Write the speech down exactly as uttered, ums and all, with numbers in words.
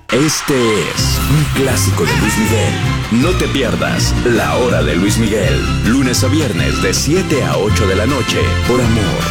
Este es un clásico de Luis Miguel. No te pierdas La Hora de Luis Miguel, lunes a viernes de siete a ocho de la noche, por Amor